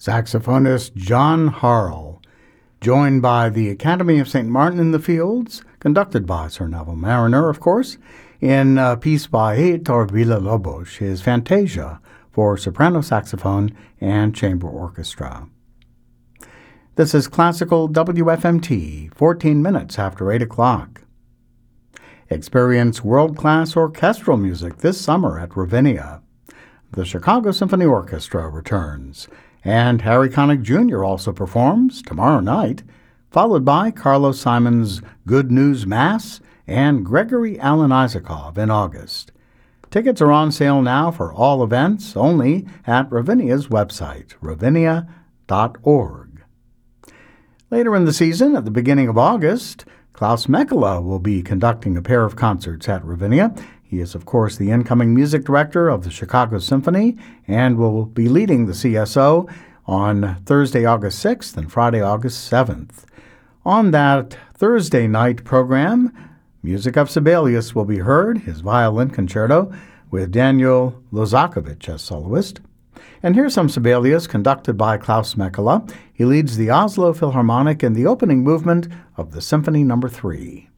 saxophonist John Harrell, joined by the Academy of St. Martin in the Fields, conducted by Sir Neville Mariner, of course, in a piece by Heitor Villa-Lobos, his Fantasia for soprano saxophone and chamber orchestra. This is Classical WFMT, 14 minutes after 8 o'clock. Experience world-class orchestral music this summer at Ravinia. The Chicago Symphony Orchestra returns, and Harry Connick Jr. also performs tomorrow night, followed by Carlos Simon's Good News Mass and Gregory Alan Isakov in August. Tickets are on sale now for all events only at Ravinia's website, ravinia.org. Later in the season, at the beginning of August, Klaus Mekela will be conducting a pair of concerts at Ravinia. He is, of course, the incoming music director of the Chicago Symphony and will be leading the CSO on Thursday, August 6th and Friday, August 7th. On that Thursday night program, music of Sibelius will be heard, his violin concerto, with Daniel Lozakovich as soloist. And here's some Sibelius conducted by Klaus Mekela. He leads the Oslo Philharmonic in the opening movement of the Symphony No. 3.